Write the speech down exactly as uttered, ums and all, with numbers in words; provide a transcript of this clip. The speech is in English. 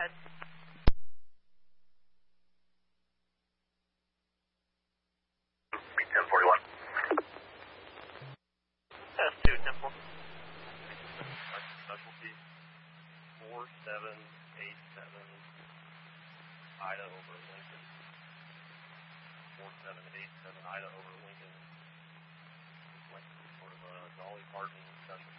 ahead. ten forty-one. S two, ten four. Specialty four seven eight seven, Ida over Lincoln. four seven eight seven, Ida over Lincoln. Like sort of a Dolly Parton special.